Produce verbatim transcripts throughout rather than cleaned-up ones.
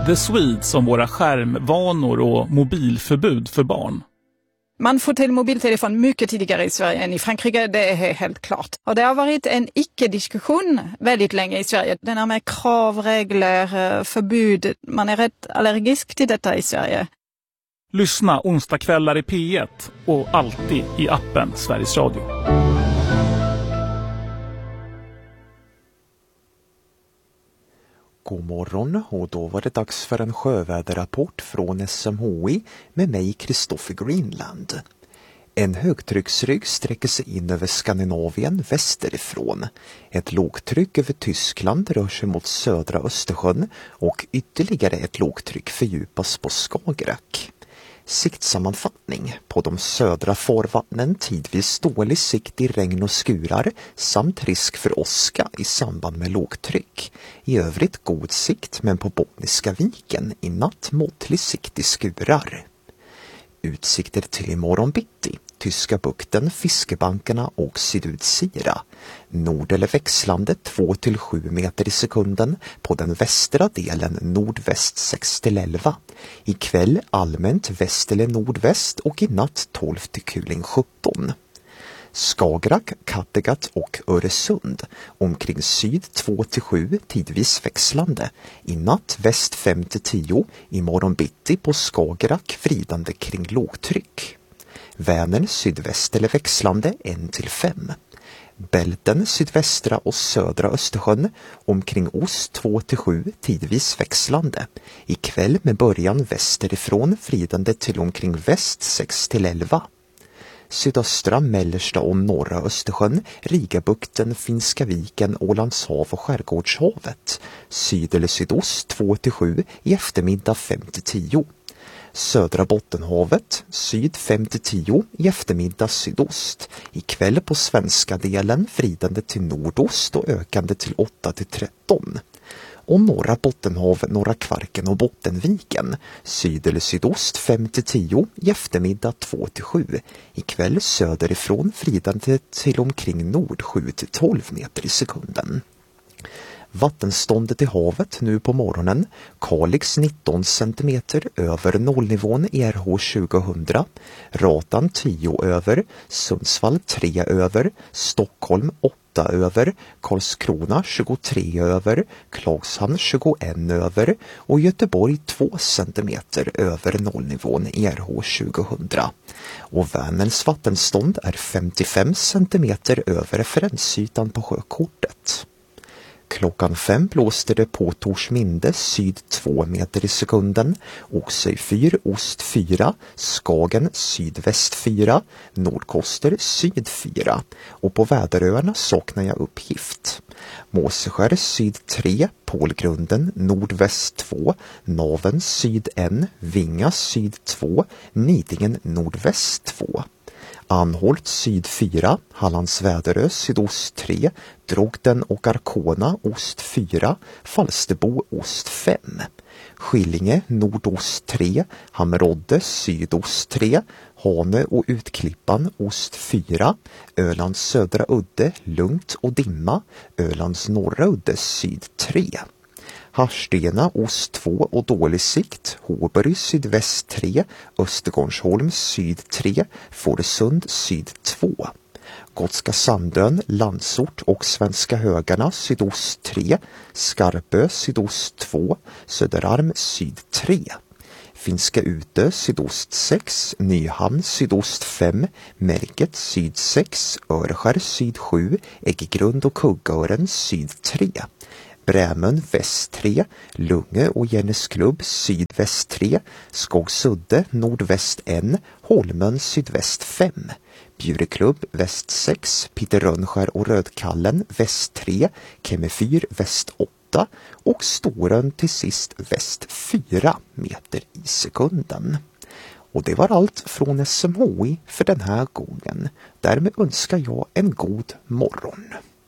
The Swedes om våra skärmvanor och mobilförbud för barn. Man får till mobiltelefon mycket tidigare i Sverige än i Frankrike, det är helt klart. Och det har varit en icke-diskussion väldigt länge i Sverige. Den här med krav, regler, förbud. Man är rätt allergisk till detta i Sverige. Lyssna onsdagskvällar i P ett och alltid i appen Sveriges Radio. God morgon, och då var det dags för en sjöväderrapport från S M H I med mig, Kristoffer Greenland. En högtrycksrygg sträcker sig in över Skandinavien västerifrån. Ett lågtryck över Tyskland rör sig mot södra Östersjön och ytterligare ett lågtryck fördjupas på Skagerrak. Siktsammanfattning: på de södra farvattnen tidvis dålig sikt i regn och skurar samt risk för åska i samband med lågtryck. I övrigt god sikt, men på Bottniska viken i natt måttlig sikt i skurar. Utsikter till imorgon bitti: Tyska bukten, fiskebankarna och Sydudsira. Nord eller växlande två till sju meter i sekunden, på den västra delen nordväst sex till elva. Ikväll allmänt väst eller nordväst och i natt tolv till kuling sjutton. Skagerrak, Kattegatt och Öresund omkring syd två till sju, tidvis växlande. I natt väst fem till tio, imorgon bitti på Skagerrak vridande kring lågtryck. Vänern sydväst eller växlande ett till fem. Bälten sydvästra och södra Östersjön omkring ost två till sju, tidvis växlande. Ikväll med början västerifrån vridande till omkring väst sex till elva. Sydöstra, mellersta och norra Östersjön, Rigabukten, Finska viken, Ålandshav och Skärgårdshavet. Syd eller sydost två till sju, i eftermiddag fem till tio. Södra Bottenhavet, syd fem till tio, i eftermiddag sydost. Ikväll på svenska delen vridande till nordost och ökande till åtta till tretton. Och norra Bottenhav, norra Kvarken och Bottenviken, syd eller sydost fem till tio, i eftermiddag två till sju. Ikväll söderifrån vridande till omkring nord sju till tolv meter i sekunden. Vattenståndet i havet nu på morgonen: Kalix nitton centimeter över nollnivån i R H tjugohundra, Ratan tio över, Sundsvall tre över, Stockholm åtta över, Karlskrona tjugotre över, Klagshamn tjugoett över och Göteborg två centimeter över nollnivån i R H tjugohundra. Och Vänerns vattenstånd är femtiofem centimeter över referensytan på sjökortet. Klockan fem blåste det på Torsminde syd två meter i sekunden, Oxöj fyra, ost fyra, Skagen sydväst fyra, Nordkoster syd fyra och på Väderöarna saknar jag uppgift. Måseskär syd tre, Pålgrunden nordväst två, Naven syd ett, Vinga syd två, Nidingen nordväst två. Anholt syd fyra, Hallands Väderö sydost tre, Drogden och Arkona ost fyra, Falsterbo ost fem. Skillinge nordost tre, Hammerodde sydost tre, Hane och Utklippan ost fyra, Ölands södra udde lugnt och dimma, Ölands norra udde syd tre. Harstena ost två och dålig sikt, Håberg sydväst tre, Östergårdsholm syd tre, Fårösund syd två. Gotska Sandön, Landsort och Svenska Högarna sydost tre, Skarpö sydost två, Söderarm syd tre. Finska Utö sydost sex, Nyhamn sydost fem, Märket syd sex, Örskär syd sju, Ägggrund och Kuggören syd tre. Brämön väst tre, Lunge och Jennesklubb sydväst tre, Skogsudde nordväst ett, Holmön sydväst fem, Bjureklubb väst sex, Pitterönskär och Rödkallen väst tre, Kemmefyr väst åtta och Storön till sist väst fyra meter i sekunden. Och det var allt från S M H I för den här gången. Därmed önskar jag en god morgon.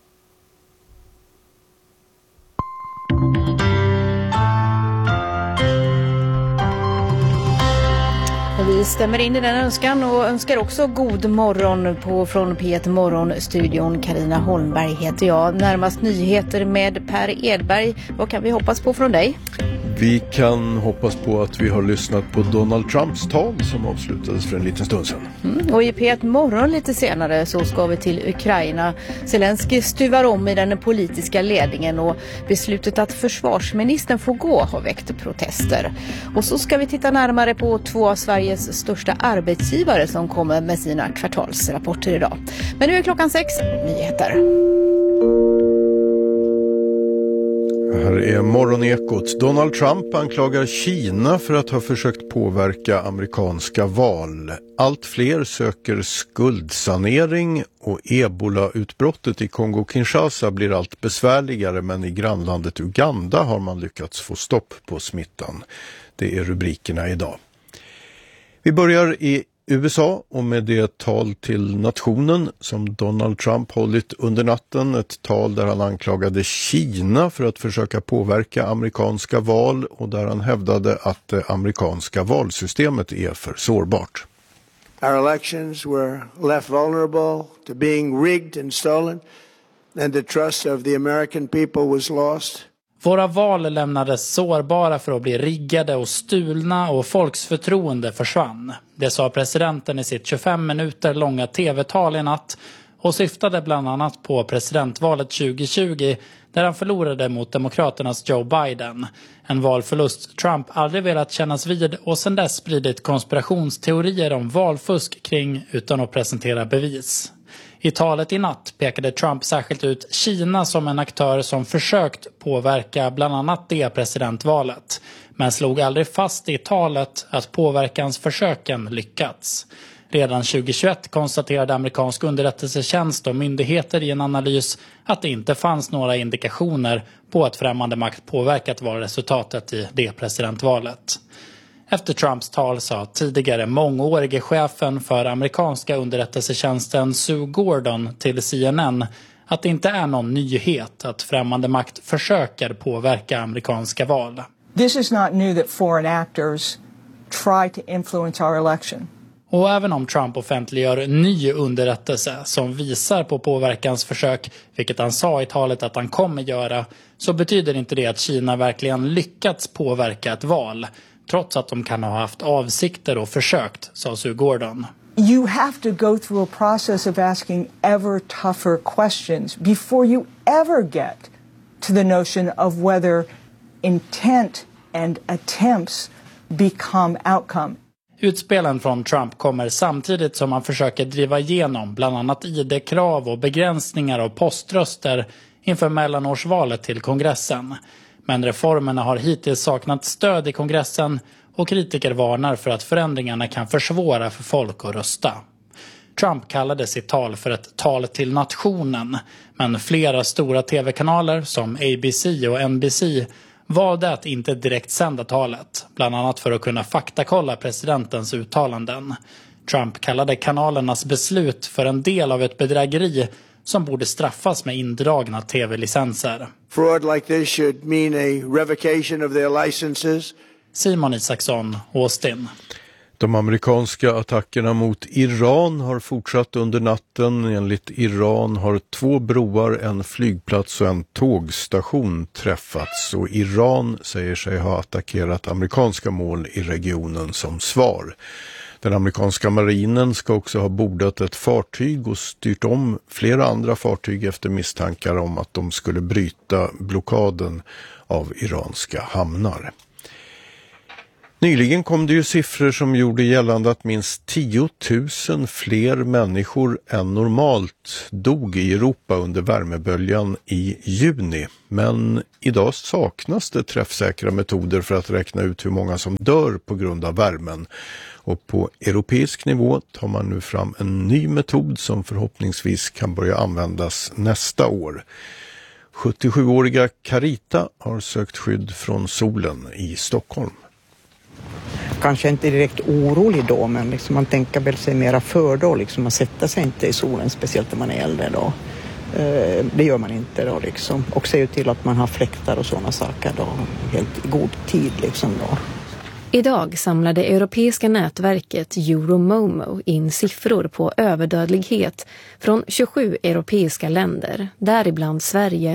Vi stämmer in i den önskan och önskar också god morgon på från P ett Morgonstudion. Carina Holmberg heter jag. Närmast nyheter med Per Edberg. Vad kan vi hoppas på från dig? Vi kan hoppas på att vi har lyssnat på Donald Trumps tal som avslutades för en liten stund sedan. Mm. Och i P ett morgon lite senare så ska vi till Ukraina. Zelensky stuvar om i den politiska ledningen och beslutet att försvarsministern får gå har väckt protester. Och så ska vi titta närmare på två av Sveriges största arbetsgivare som kommer med sina kvartalsrapporter idag. Men nu är klockan sex, nyheter. Här är morgonekot. Donald Trump anklagar Kina för att ha försökt påverka amerikanska val. Allt fler söker skuldsanering och ebola-utbrottet i Kongo-Kinshasa blir allt besvärligare, men i grannlandet Uganda har man lyckats få stopp på smittan. Det är rubrikerna idag. Vi börjar i U S A och med det tal till nationen som Donald Trump hållit under natten. Ett tal där han anklagade Kina för att försöka påverka amerikanska val och där han hävdade att det amerikanska valsystemet är för sårbart. Our elections were left vulnerable to being rigged and stolen, and the trust of the American people was lost. Våra val lämnades sårbara för att bli riggade och stulna och folks förtroende försvann. Det sa presidenten i sitt tjugofem minuter långa tv-tal i natt och syftade bland annat på presidentvalet tjugo tjugo där han förlorade mot demokraternas Joe Biden. En valförlust Trump aldrig velat kännas vid och sedan dess spridit konspirationsteorier om valfusk kring utan att presentera bevis. I talet i natt pekade Trump särskilt ut Kina som en aktör som försökt påverka bland annat det presidentvalet, men slog aldrig fast i talet att påverkansförsöken lyckats. Redan tjugo tjugoett konstaterade amerikansk underrättelsetjänst och myndigheter i en analys att det inte fanns några indikationer på att främmande makt påverkat valresultatet i det presidentvalet. Efter Trumps tal sa tidigare mångårige chefen för amerikanska underrättelsetjänsten Sue Gordon till C N N att det inte är någon nyhet att främmande makt försöker påverka amerikanska val. This is not new that foreign actors try to influence our election. Och även om Trump offentliggör ny underrättelse som visar på påverkansförsök, vilket han sa i talet att han kommer göra, så betyder inte det att Kina verkligen lyckats påverka ett val, trots att de kan ha haft avsikter och försökt, sa Sue Gordon. You have to go through a process of asking ever tougher questions before you ever get to the notion of whether intent and attempts become outcome. Utspelen från Trump kommer samtidigt som han försöker driva igenom bland annat I D-krav och begränsningar av poströster inför mellanårsvalet till kongressen. Men reformerna har hittills saknat stöd i kongressen och kritiker varnar för att förändringarna kan försvåra för folk att rösta. Trump kallade sitt tal för ett tal till nationen, men flera stora tv-kanaler som A B C och N B C valde att inte direkt sända talet, bland annat för att kunna faktakolla presidentens uttalanden. Trump kallade kanalernas beslut för en del av ett bedrägeri som borde straffas med indragna tv-licenser. Fraud like this should mean a revocation of their licenses. Simon Isaksson, Austin. De amerikanska attackerna mot Iran har fortsatt under natten. Enligt Iran har två broar, en flygplats och en tågstation träffats. Och Iran säger sig ha attackerat amerikanska mål i regionen som svar. Den amerikanska marinen ska också ha bordat ett fartyg och styrt om flera andra fartyg efter misstankar om att de skulle bryta blockaden av iranska hamnar. Nyligen kom det ju siffror som gjorde gällande att minst tio tusen fler människor än normalt dog i Europa under värmeböljan i juni. Men idag saknas det träffsäkra metoder för att räkna ut hur många som dör på grund av värmen. Och på europeisk nivå tar man nu fram en ny metod som förhoppningsvis kan börja användas nästa år. sjuttiosjuåriga Carita har sökt skydd från solen i Stockholm. Kanske inte direkt orolig då, men liksom man tänker väl sig mera för då. Liksom man sätter sig inte i solen, speciellt när man är äldre då. Eh, det gör man inte då liksom. Och ser ju till att man har fläktar och sådana saker då. Helt i god tid liksom då. Idag samlade europeiska nätverket Euromomo in siffror på överdödlighet från tjugosju europeiska länder, däribland Sverige.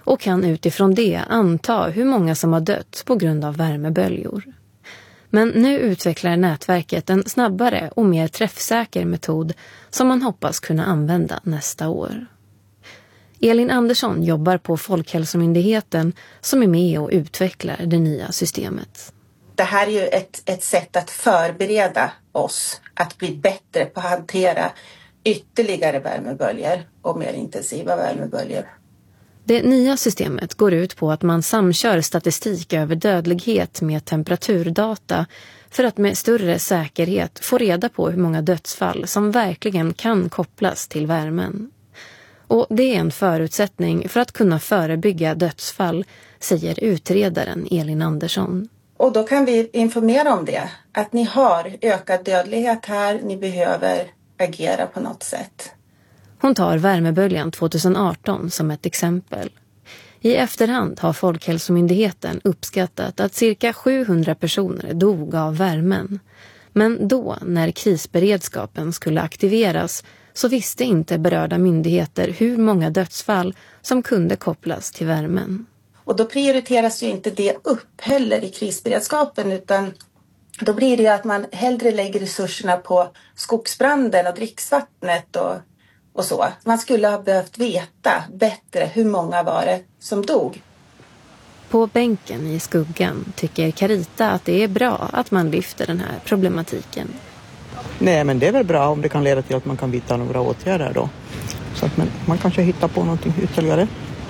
och kan utifrån det anta hur många som har dött på grund av värmeböljor. Men nu utvecklar nätverket en snabbare och mer träffsäker metod som man hoppas kunna använda nästa år. Elin Andersson jobbar på Folkhälsomyndigheten som är med och utvecklar det nya systemet. Det här är ju ett, ett sätt att förbereda oss att bli bättre på att hantera ytterligare värmeböljor och mer intensiva värmeböljor. Det nya systemet går ut på att man samkör statistik över dödlighet med temperaturdata för att med större säkerhet få reda på hur många dödsfall som verkligen kan kopplas till värmen. Och det är en förutsättning för att kunna förebygga dödsfall, säger utredaren Elin Andersson. Och då kan vi informera om det, att ni har ökad dödlighet här, ni behöver agera på något sätt. Hon tar värmeböljan tjugoarton som ett exempel. I efterhand har Folkhälsomyndigheten uppskattat att cirka sjuhundra personer dog av värmen. Men då, när krisberedskapen skulle aktiveras, så visste inte berörda myndigheter hur många dödsfall som kunde kopplas till värmen. Och då prioriteras ju inte det upp heller i krisberedskapen, utan då blir det ju att man hellre lägger resurserna på skogsbranden och dricksvattnet och, och så. Man skulle ha behövt veta bättre hur många var det som dog. På bänken i skuggan tycker Carita att det är bra att man lyfter den här problematiken. Nej, men det är väl bra om det kan leda till att man kan vidta några åtgärder då. Så att man, man kanske hittar på någonting ytterligare.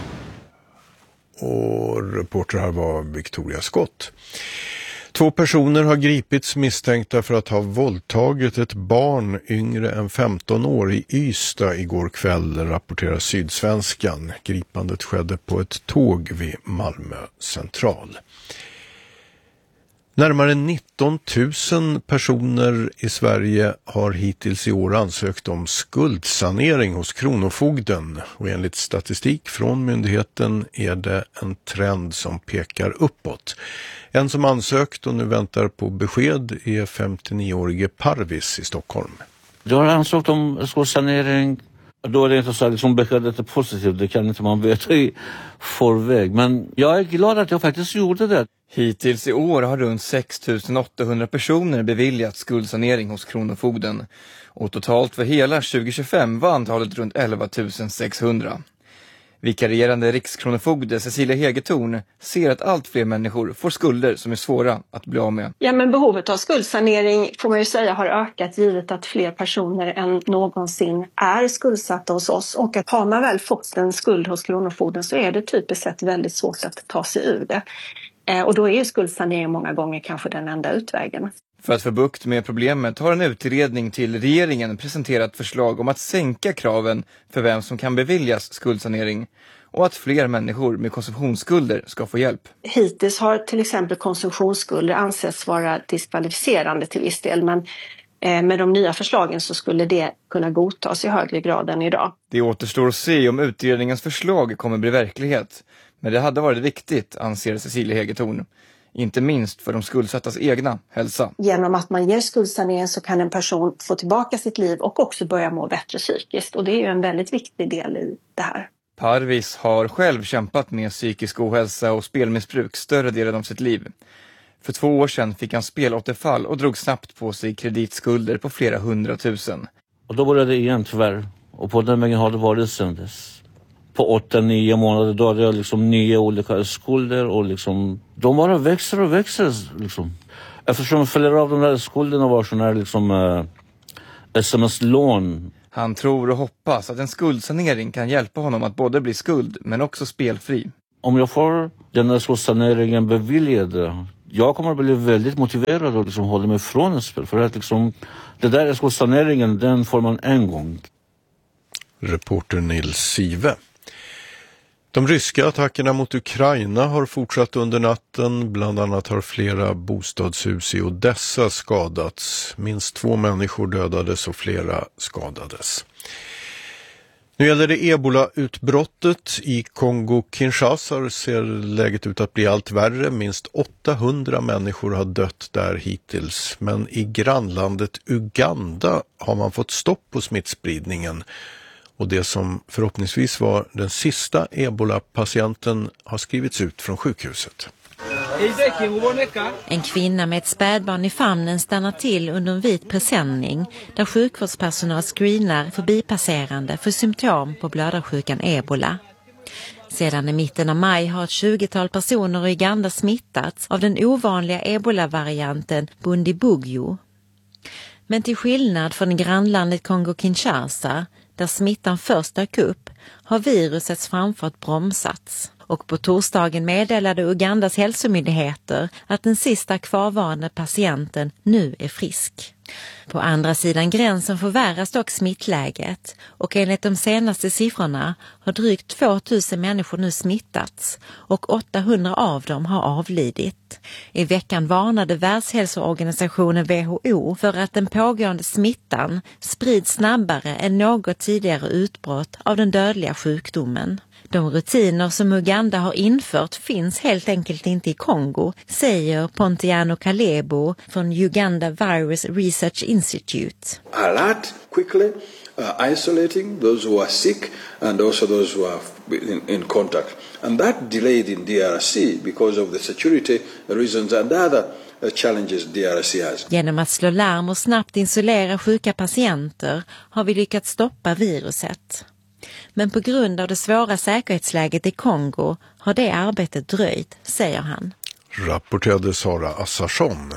Och reporter här var Victoria Scott. Två personer har gripits misstänkta för att ha våldtagit ett barn yngre än femton år i Ystad igår kväll, rapporterar Sydsvenskan. Gripandet skedde på ett tåg vid Malmö central. Närmare nitton tusen personer i Sverige har hittills i år ansökt om skuldsanering hos Kronofogden, och enligt statistik från myndigheten är det en trend som pekar uppåt. En som ansökt och nu väntar på besked är femtionio-årige Parvis i Stockholm. Jag har ansökt om skuldsanering. Då är det inte så att liksom beskedet är positivt, det kan inte man veta i förväg. Men jag är glad att jag faktiskt gjorde det. Hittills i år har runt sex tusen åttahundra personer beviljat skuldsanering hos Kronofogden. Och totalt för hela tjugo tjugofem var antalet runt elva tusen sexhundra. Vikarierande rikskronofogde Cecilia Hegetorn ser att allt fler människor får skulder som är svåra att bli av med. Ja, men behovet av skuldsanering får man ju säga har ökat, givet att fler personer än någonsin är skuldsatta hos oss. Och att har man väl fått en skuld hos Kronofogden så är det typiskt sett väldigt svårt att ta sig ur det. Och då är ju skuldsanering många gånger kanske den enda utvägen. För att få bukt med problemet har en utredning till regeringen presenterat förslag om att sänka kraven för vem som kan beviljas skuldsanering och att fler människor med konsumtionsskulder ska få hjälp. Hittills har till exempel konsumtionsskulder ansetts vara diskvalificerande till viss del, men med de nya förslagen så skulle det kunna godtas i högre grad än idag. Det återstår att se om utredningens förslag kommer bli verklighet, men det hade varit viktigt, anser Cecilia Hegetorn. Inte minst för de skuldsattas egna hälsa. Genom att man ger skuldsanering så kan en person få tillbaka sitt liv och också börja må bättre psykiskt. Och det är ju en väldigt viktig del i det här. Parvis har själv kämpat med psykisk ohälsa och spelmissbruk större delen av sitt liv. För två år sedan fick han spelåterfall och drog snabbt på sig kreditskulder på flera hundratusen. Och då började det igen tyvärr. Och på den vägen har det varit sedan dess. På åtta, nio månader då hade jag liksom nio olika skulder och liksom de bara växer och växer liksom. Eftersom flera av de där skulderna var sådana här liksom uh, sms-lån. Han tror och hoppas att en skuldsanering kan hjälpa honom att både bli skuld men också spelfri. Om jag får den här skuldsaneringen beviljad, jag kommer att bli väldigt motiverad och liksom hålla mig från ett spel. För att liksom, det där skuldsaneringen, den får man en gång. Reporter Nils Sive. De ryska attackerna mot Ukraina har fortsatt under natten. Bland annat har flera bostadshus i Odessa skadats. Minst två människor dödades och flera skadades. Nu gäller det Ebola-utbrottet. I Kongo-Kinshasa ser läget ut att bli allt värre. Minst åttahundra människor har dött där hittills. Men i grannlandet Uganda har man fått stopp på smittspridningen. och det som förhoppningsvis var den sista ebola-patienten har skrivits ut från sjukhuset. En kvinna med ett spädbarn i famnen stannar till under en vit presenning där sjukvårdspersonal screenar förbipasserande för symptom på blödarsjukan ebola. Sedan i mitten av maj har ett tjugotal personer i Uganda smittats av den ovanliga ebola-varianten Bundibugyo. Men till skillnad från grannlandet Kongo-Kinshasa, där smittan först dök upp, har virusets framfart bromsats. Och på torsdagen meddelade Ugandas hälsomyndigheter att den sista kvarvarande patienten nu är frisk. På andra sidan gränsen förvärras dock smittläget och enligt de senaste siffrorna har drygt tvåtusen människor nu smittats och åttahundra av dem har avlidit. I veckan varnade Världshälsoorganisationen W H O för att den pågående smittan sprids snabbare än något tidigare utbrott av den dödliga sjukdomen. De rutiner som Uganda har infört finns helt enkelt inte i Kongo, säger Pontiano Kalebo från Uganda Virus Research Institute. Alert quickly, uh, isolating those who are sick and also those who are in, in contact. And that delayed in D R C because of the security reasons and other uh, challenges D R C has. Genom att slå larm och snabbt isolera sjuka patienter har vi lyckats stoppa viruset. Men på grund av det svåra säkerhetsläget i Kongo har det arbetet dröjt, säger han. Rapporterade Sara Assarson.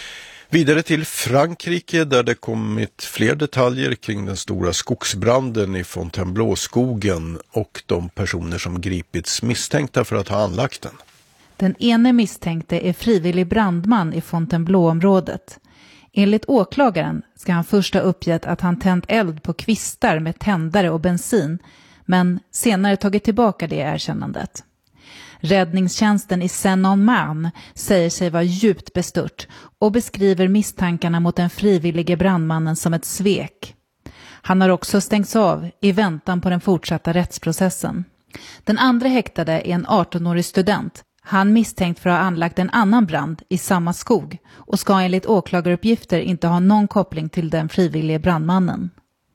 Vidare till Frankrike där det kommit fler detaljer kring den stora skogsbranden i Fontainebleau-skogen och de personer som gripits misstänkta för att ha anlagt den. Den ene misstänkte är frivillig brandman i Fontainebleau-området. Enligt åklagaren ska han först ha uppgett att han tänt eld på kvistar med tändare och bensin, men senare tagit tillbaka det erkännandet. Räddningstjänsten i Seine-en-Marne säger sig vara djupt bestört och beskriver misstankarna mot den frivillige brandmannen som ett svek. Han har också stängts av i väntan på den fortsatta rättsprocessen. Den andra häktade är en artonårig student. Han misstänkt för att ha anlagt en annan brand i samma skog och ska enligt åklagaruppgifter inte ha någon koppling till den frivilliga brandmannen.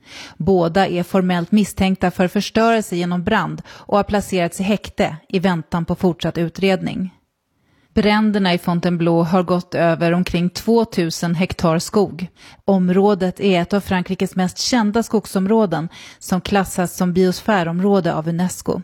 Båda är formellt misstänkta för förstörelse genom brand och har placerats i häkte i väntan på fortsatt utredning. Bränderna i Fontainebleau har gått över omkring tvåtusen hektar skog. Området är ett av Frankrikes mest kända skogsområden som klassas som biosfärområde av UNESCO.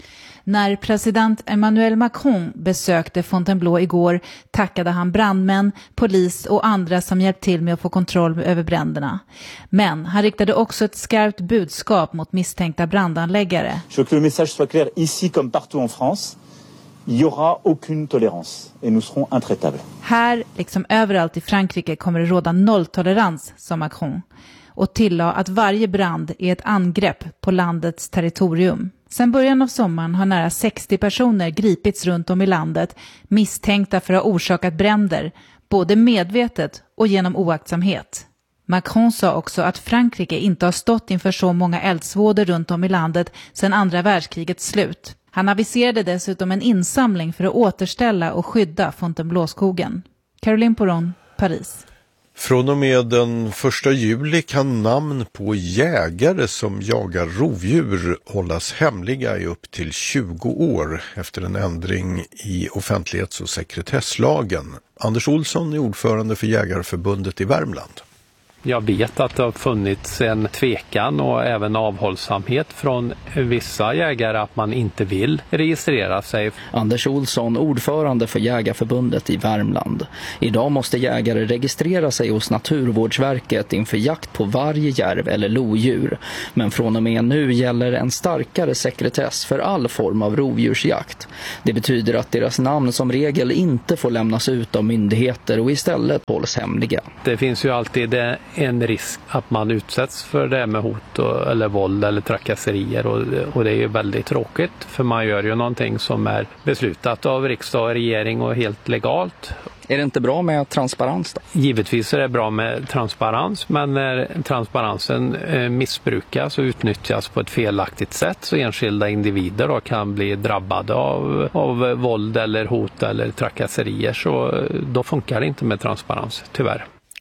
När president Emmanuel Macron besökte Fontainebleau igår tackade han brandmän, polis och andra som hjälpt till med att få kontroll över bränderna. Men han riktade också ett skarpt budskap mot misstänkta brandanläggare. Je veux que le message soit clair ici comme partout en France. Il y aura aucune tolérance et nous serons intraitables. Här, liksom överallt i Frankrike, kommer det råda nolltolerans, sa Macron. Och tillade att varje brand är ett angrepp på landets territorium. Sen början av sommaren har nära sextio personer gripits runt om i landet misstänkta för att ha orsakat bränder, både medvetet och genom oaktsamhet. Macron sa också att Frankrike inte har stått inför så många eldsvådor runt om i landet sedan andra världskrigets slut. Han aviserade dessutom en insamling för att återställa och skydda Fontainebleau-skogen. Caroline Poron, Paris. Från och med den första juli kan namn på jägare som jagar rovdjur hållas hemliga i upp till tjugo år efter en ändring i offentlighets- och sekretesslagen. Anders Olsson är ordförande för Jägarförbundet i Värmland. Jag vet att det har funnits en tvekan och även avhållsamhet från vissa jägare att man inte vill registrera sig. Anders Olsson, ordförande för Jägarförbundet i Värmland. Idag måste jägare registrera sig hos Naturvårdsverket inför jakt på varje järv eller lodjur. Men från och med nu gäller en starkare sekretess för all form av rovdjursjakt. Det betyder att deras namn som regel inte får lämnas ut av myndigheter och istället hålls hemliga. Det finns ju alltid det en risk att man utsätts för det med hot och, eller våld eller trakasserier och, och det är ju väldigt tråkigt för man gör ju någonting som är beslutat av riksdag och regering och helt legalt. Är det inte bra med transparens då? Givetvis är det bra med transparens, men när transparensen eh, missbrukas och utnyttjas på ett felaktigt sätt så enskilda individer då kan bli drabbade av, av våld eller hot eller trakasserier så då funkar det inte med transparens, tyvärr.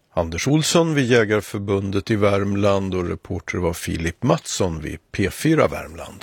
Anders Olsson vid Jägarförbundet i Värmland och reporter var Filip Mattsson vid P fyra Värmland.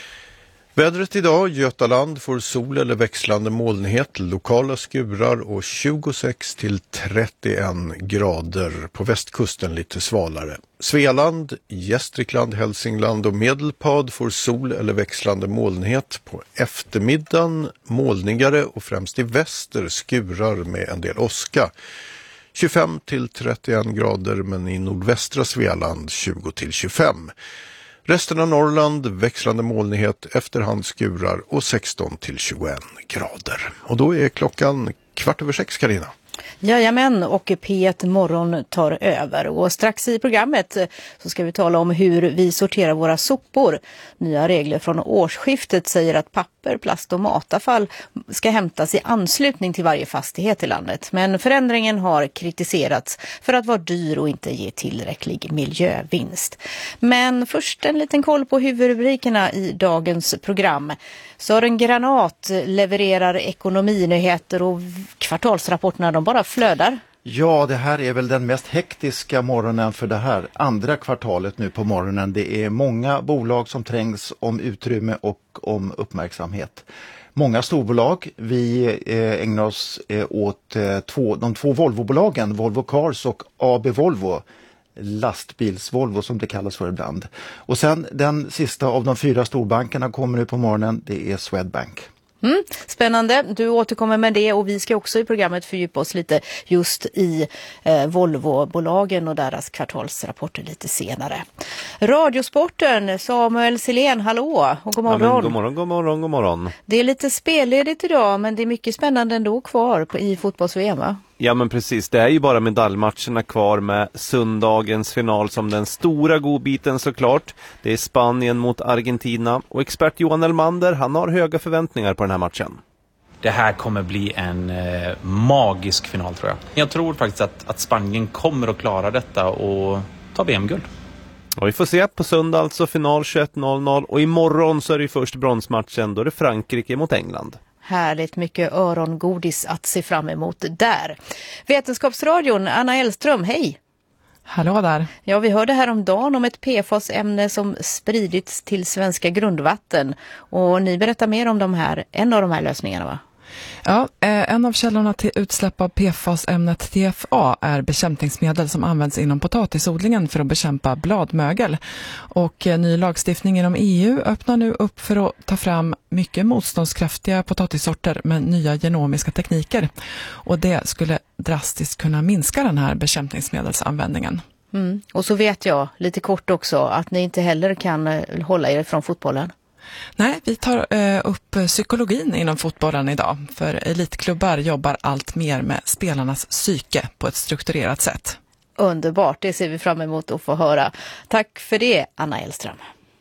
Vädret idag, Götaland får sol eller växlande molnighet, lokala skurar och tjugosex till trettioen grader. På västkusten lite svalare. Svealand, Gästrikland, Hälsingland och Medelpad får sol eller växlande molnighet. På eftermiddagen molnigare och främst i väster skurar med en del åska. tjugofem till trettioen grader, men i nordvästra Svealand tjugo till tjugofem. Resten av Norrland växlande molnighet, efterhand skurar och sexton till tjugoen grader. Och då är klockan kvart över sex, Carina. Jajamän, och P ett Morgon tar över. Och strax i programmet så ska vi tala om hur vi sorterar våra sopor. Nya regler från årsskiftet säger att papper, plast och matavfall ska hämtas i anslutning till varje fastighet i landet. Men förändringen har kritiserats för att vara dyr och inte ge tillräcklig miljövinst. Men först en liten koll på huvudrubrikerna i dagens program. Sören Granat levererar ekonominyheter och kvartalsrapporterna de bara flödar. Ja, det här är väl den mest hektiska morgonen för det här andra kvartalet nu på morgonen. Det är många bolag som trängs om utrymme och om uppmärksamhet. Många storbolag. Vi eh, ägnar oss eh, åt eh, två, de två Volvo-bolagen, Volvo Cars och A B Volvo. Lastbils-Volvo som det kallas för ibland. Och sen den sista av de fyra storbankerna kommer nu på morgonen, det är Swedbank. Mm, spännande, du återkommer med det och vi ska också i programmet fördjupa oss lite just i eh, Volvo-bolagen och deras kvartalsrapporter lite senare. Radiosporten, Samuel Silén, hallå och god morgon. Ja, men god morgon, god morgon, god morgon. Det är lite spelledigt idag men det är mycket spännande ändå kvar på, i fotbolls-V M, va? Ja men precis, det är ju bara medaljmatcherna kvar med söndagens final som den stora godbiten såklart. Det är Spanien mot Argentina och expert Johan Elmander, han har höga förväntningar på den här matchen. Det här kommer bli en eh, magisk final tror jag. Jag tror faktiskt att, att Spanien kommer att klara detta och ta V M-guld. Och vi får se på söndag alltså final tjugoett noll noll och imorgon så är det först bronsmatchen då är det Frankrike mot England. Härligt mycket örongodis att se fram emot där. Vetenskapsradion, Anna Elström, hej! Hallå där! Ja, vi hörde häromdagen om ett P F A S-ämne som spridits till svenska grundvatten. Och ni berättar mer om de här, en av de här lösningarna, va? Ja, en av källorna till utsläpp av P F A S-ämnet T F A är bekämpningsmedel som används inom potatisodlingen för att bekämpa bladmögel. Och ny lagstiftning inom E U öppnar nu upp för att ta fram mycket motståndskraftiga potatissorter med nya genomiska tekniker. Och det skulle drastiskt kunna minska den här bekämpningsmedelsanvändningen. Mm. Och så vet jag lite kort också att ni inte heller kan hålla er från fotbollen. Nej, vi tar eh, upp psykologin inom fotbollen idag. För elitklubbar jobbar allt mer med spelarnas psyke på ett strukturerat sätt. Underbart, det ser vi fram emot att få höra. Tack för det, Anna Elström.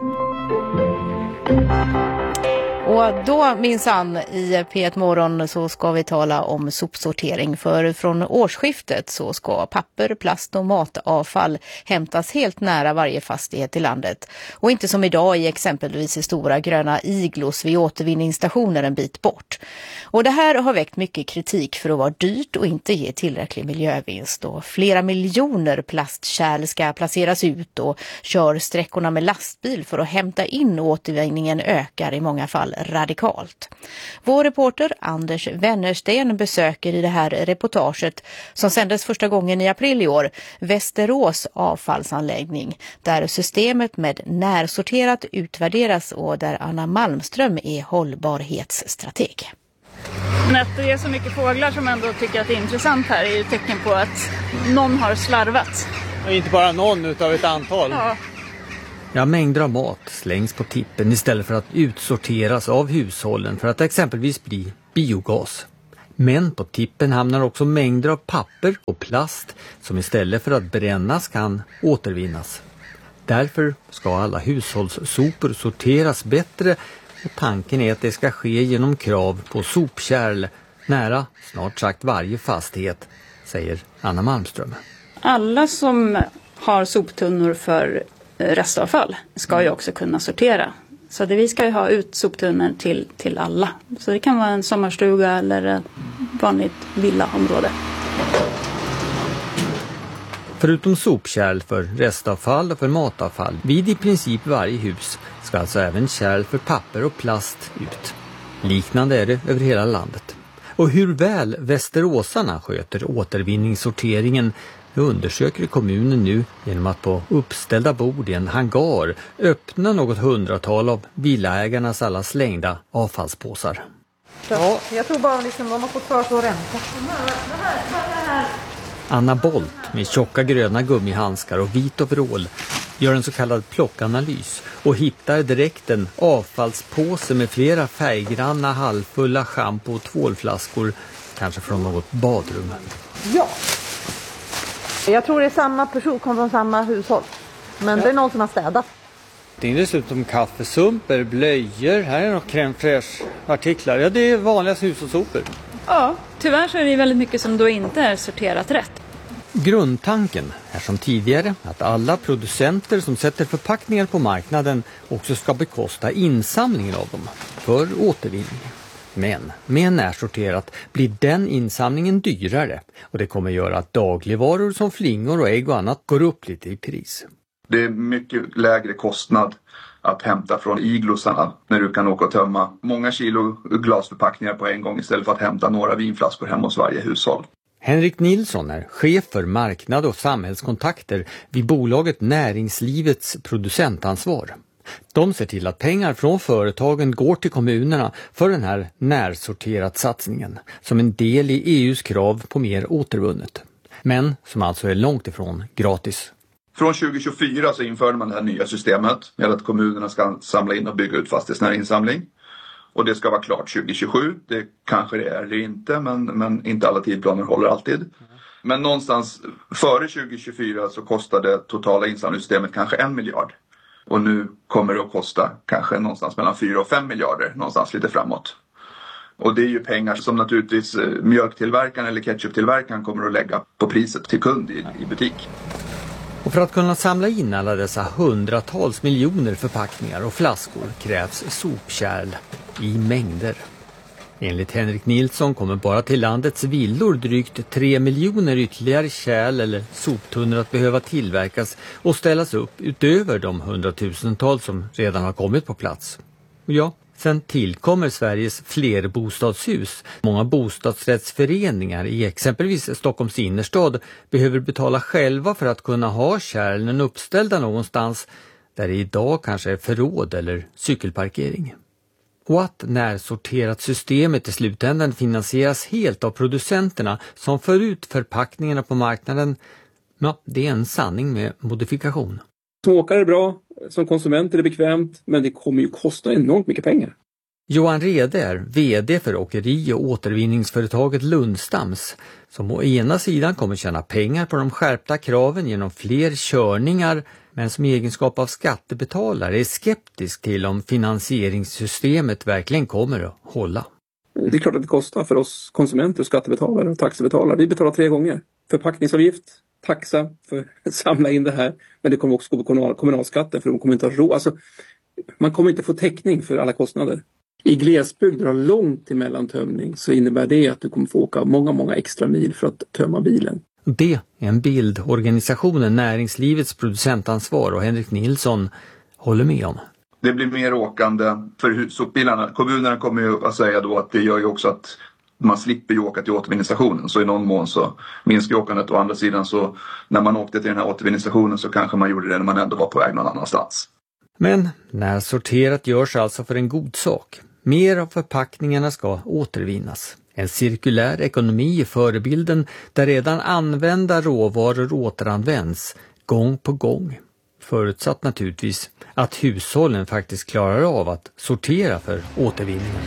Och då minsann i P ett Morgon så ska vi tala om sopsortering. För från årsskiftet så ska papper, plast och matavfall hämtas helt nära varje fastighet i landet. Och inte som idag i exempelvis i stora gröna iglos vid återvinningsstationer en bit bort. Och det här har väckt mycket kritik för att vara dyrt och inte ge tillräcklig miljövinst. Och flera miljoner plastkärl ska placeras ut och körsträckorna med lastbil för att hämta in återvinningen ökar i många fall radikalt. Vår reporter Anders Wennersten besöker i det här reportaget som sändes första gången i april i år Västerås avfallsanläggning där systemet med närsorterat utvärderas och där Anna Malmström är hållbarhetsstrateg. Men att det är så mycket fåglar som ändå tycker att det är intressant här är ju tecken på att någon har slarvat. Och inte bara någon utav ett antal. Ja. Ja, mängder av mat slängs på tippen istället för att utsorteras av hushållen för att exempelvis bli biogas. Men på tippen hamnar också mängder av papper och plast som istället för att brännas kan återvinnas. Därför ska alla hushållssopor sorteras bättre och tanken är att det ska ske genom krav på sopkärl nära snart sagt varje fastighet, säger Anna Malmström. Alla som har soptunnor för restavfall ska ju också kunna sortera. Så det, vi ska ju ha ut soptunnor till, till alla. Så det kan vara en sommarstuga eller ett vanligt villaområde. Förutom sopkärl för restavfall och för matavfall vid i princip varje hus ska alltså även kärl för papper och plast ut. Liknande är det över hela landet. Och hur väl västeråsarna sköter återvinningssorteringen undersöker kommunen nu genom att på uppställda bord i en hangar öppna något hundratal av villaägarnas alla slängda avfallspåsar. Ja. Jag tror bara liksom de har fått för sig att ränta. Anna Bolt med tjocka gröna gummihandskar och vit overall gör en så kallad plockanalys och hittar direkt en avfallspåse med flera färggranna halvfulla shampoo- och tvålflaskor, kanske från något badrum. Ja. Jag tror det är samma person, kommer från samma hushåll. Men ja. Det är någon som har städat. Det är dessutom kaffesumper, blöjor, här är några crème fraîche-artiklar. Ja, det är vanliga hushållssopor. Ja, tyvärr så är det väldigt mycket som då inte är sorterat rätt. Grundtanken är som tidigare att alla producenter som sätter förpackningar på marknaden också ska bekosta insamlingen av dem för återvinning. Men med närsorterat blir den insamlingen dyrare och det kommer göra att dagligvaror som flingor och ägg och annat går upp lite i pris. Det är mycket lägre kostnad att hämta från iglosarna när du kan åka och tömma många kilo glasförpackningar på en gång istället för att hämta några vinflaskor hemma hos varje hushåll. Henrik Nilsson är chef för marknad och samhällskontakter vid bolaget Näringslivets producentansvar. De ser till att pengar från företagen går till kommunerna för den här närsorterat satsningen som en del i E U:s krav på mer återvunnet. Men som alltså är långt ifrån gratis. Från tjugo tjugofyra så införde man det här nya systemet med att kommunerna ska samla in och bygga ut fastighetsnära insamling. Och det ska vara klart tjugo tjugosju. Det kanske det är det inte, men, men inte alla tidplaner håller alltid. Men någonstans före tjugo tjugofyra så kostade totala insamlingssystemet kanske en miljard. Och nu kommer det att kosta kanske någonstans mellan fyra och fem miljarder, någonstans lite framåt. Och det är ju pengar som naturligtvis mjölktillverkaren eller ketchuptillverkaren kommer att lägga på priset till kund i, i butik. Och för att kunna samla in alla dessa hundratals miljoner förpackningar och flaskor krävs sopkärl i mängder. Enligt Henrik Nilsson kommer bara till landets villor drygt tre miljoner ytterligare kärl eller soptunnor att behöva tillverkas och ställas upp utöver de hundratusentals som redan har kommit på plats. Och ja, sen tillkommer Sveriges flerbostadshus. Många bostadsrättsföreningar i exempelvis Stockholms innerstad behöver betala själva för att kunna ha kärlen uppställda någonstans där det idag kanske är förråd eller cykelparkering. Och att närsorterat systemet i slutändan finansieras helt av producenterna som för ut förpackningarna på marknaden, ja, det är en sanning med modifikation. Som åkare är det bra, som konsument är det bekvämt, men det kommer ju kosta enormt mycket pengar. Johan Rede är vd för åkeri- och återvinningsföretaget Lundstams som å ena sidan kommer tjäna pengar på de skärpta kraven genom fler körningar men som i egenskap av skattebetalare är skeptisk till om finansieringssystemet verkligen kommer att hålla. Det är klart att det kostar för oss konsumenter, skattebetalare och taxebetalare. Vi betalar tre gånger. Förpackningsavgift, taxa för att samla in det här, men det kommer också gå på kommunal, kommunalskatten för de kommer inte ha råd. Alltså, man kommer inte få täckning för alla kostnader. I glesbygd där det är långt till mellantömning så innebär det att du kommer få åka många, många extra mil för att tömma bilen. Det är en bild organisationen Näringslivets producentansvar och Henrik Nilsson håller med om. Det blir mer åkande för sopbilarna. Kommunerna kommer ju att säga då att det gör ju också att man slipper ju åka till återvinningsstationen. Så i någon mån så minskar åkandet. Å andra sidan så när man åkte till den här återvinningsstationen så kanske man gjorde det när man ändå var på väg någon annanstans. Men när sorterat görs alltså för en god sak. Mer av förpackningarna ska återvinnas. En cirkulär ekonomi är förebilden där redan använda råvaror återanvänds gång på gång. Förutsatt naturligtvis att hushållen faktiskt klarar av att sortera för återvinningen.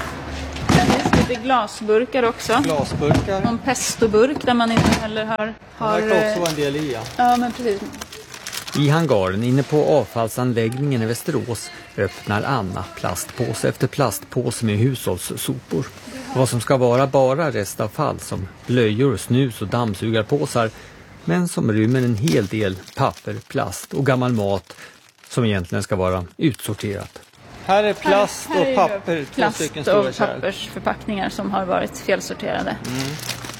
Det finns lite glasburkar också. Glasburkar. En pestoburk där man inte heller har... har det verkar också vara en del i, ja. Ja, men precis. I hangaren inne på avfallsanläggningen i Västerås öppnar Anna plastpåse efter plastpåse med hushållssopor. Vad som ska vara bara restavfall som blöjor, snus och dammsugarpåsar, men som rymmer en hel del papper, plast och gammal mat som egentligen ska vara utsorterat. Här är plast här, här och papper, två stycken stora kärl. Plast och pappersförpackningar som har varit felsorterade. Mm.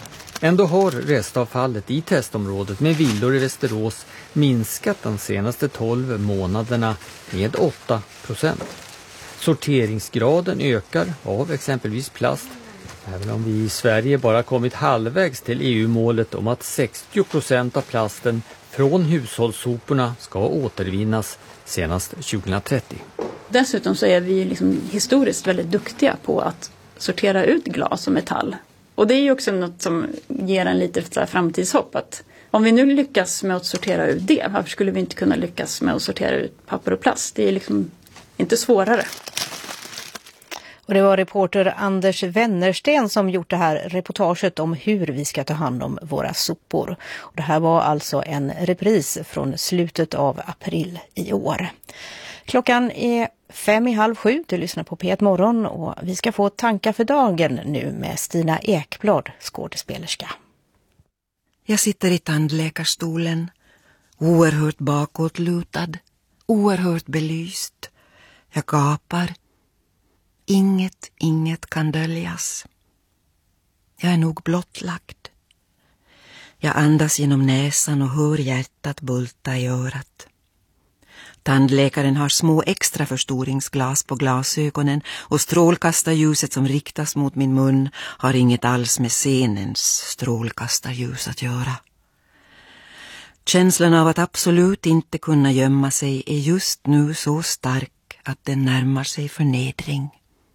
Ändå har restavfallet i testområdet med villor i Västerås minskat de senaste tolv månaderna med åtta procent. Sorteringsgraden ökar av exempelvis plast, även om vi i Sverige bara kommit halvvägs till E U-målet om att sextio procent av plasten från hushållssoporna ska återvinnas senast tjugohundratrettio. Dessutom så är vi liksom historiskt väldigt duktiga på att sortera ut glas och metall. Och det är ju också något som ger en lite så här framtidshopp. Att om vi nu lyckas med att sortera ut det, varför skulle vi inte kunna lyckas med att sortera ut papper och plast? Det är liksom inte svårare. Och det var reporter Anders Wennersten som gjort det här reportaget om hur vi ska ta hand om våra sopor. Och det här var alltså en repris från slutet av april i år. Klockan är fem i halv sju, du lyssnar på P ett morgon och vi ska få tankar för dagen nu med Stina Ekblad, skådespelerska. Jag sitter i tandläkarstolen, oerhört bakåtlutad, oerhört belyst. Jag gapar. Inget, inget kan döljas. Jag är nog blottlagd. Jag andas genom näsan och hör hjärtat bulta i örat. Tandläkaren har små extra förstoringsglas på glasögonen och strålkastarljuset som riktas mot min mun har inget alls med scenens strålkastarljus att göra. Känslan av att absolut inte kunna gömma sig är just nu så stark att den närmar sig förnedring.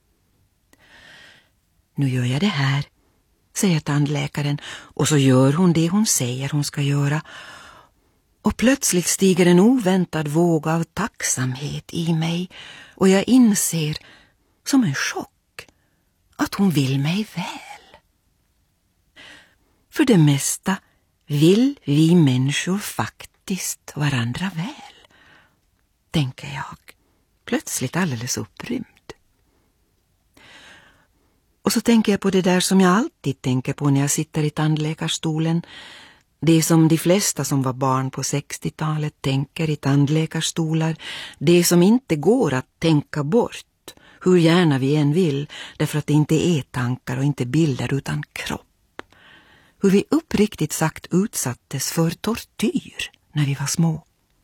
Nu gör jag det här, säger tandläkaren, och så gör hon det hon säger hon ska göra. Och plötsligt stiger en oväntad våg av tacksamhet i mig och jag inser, som en chock, att hon vill mig väl. För det mesta vill vi människor faktiskt varandra väl, tänker jag, plötsligt alldeles upprymd. Och så tänker jag på det där som jag alltid tänker på när jag sitter i tandläkarstolen. Det som de flesta som var barn på sextiotalet tänker i tandläkarstolar. Det som inte går att tänka bort, hur gärna vi än vill, därför att det inte är tankar och inte bilder utan kropp. Hur vi uppriktigt sagt utsattes för tortyr när vi var små.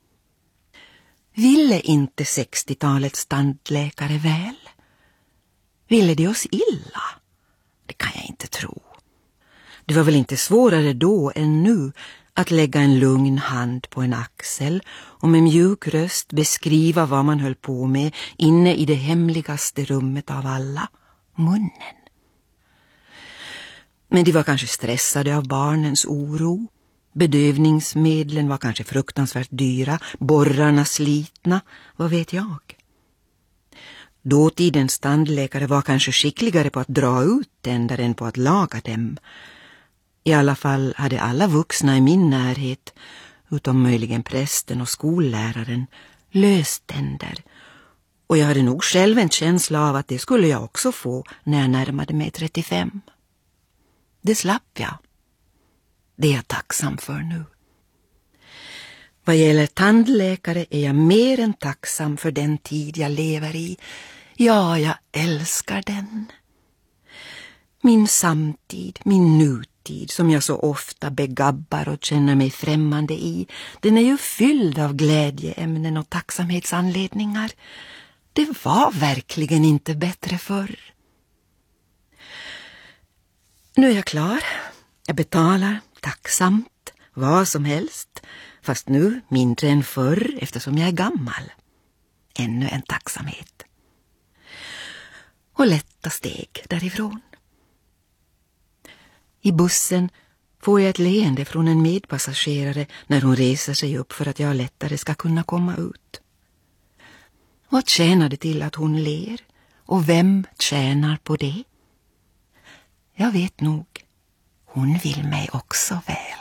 Ville inte sextiotalets tandläkare väl? Ville de oss illa? Det kan jag inte tro. Det var väl inte svårare då än nu att lägga en lugn hand på en axel och med mjuk röst beskriva vad man höll på med inne i det hemligaste rummet av alla, munnen. Men de var kanske stressade av barnens oro. Bedövningsmedlen var kanske fruktansvärt dyra, borrarna slitna, vad vet jag. Dåtidens tandläkare var kanske skickligare på att dra ut tänder än på att laga dem. I alla fall hade alla vuxna i min närhet, utom möjligen prästen och skolläraren, löständer. Och jag hade nog själv en känsla av att det skulle jag också få när jag närmade mig trettiofem. Det slapp jag. Det är jag tacksam för nu. Vad gäller tandläkare är jag mer än tacksam för den tid jag lever i. Ja, jag älskar den. Min samtid, min nutid som jag så ofta begabbar och känner mig främmande i, den är ju fylld av glädjeämnen och tacksamhetsanledningar. Det var verkligen inte bättre förr. Nu är jag klar. Jag betalar tacksamt vad som helst, fast nu mindre än förr eftersom jag är gammal. Ännu en tacksamhet. Och lätta steg därifrån. I bussen får jag ett leende från en medpassagerare när hon reser sig upp för att jag lättare ska kunna komma ut. Vad tjänar det till att hon ler? Och vem tjänar på det? Jag vet nog, hon vill mig också väl.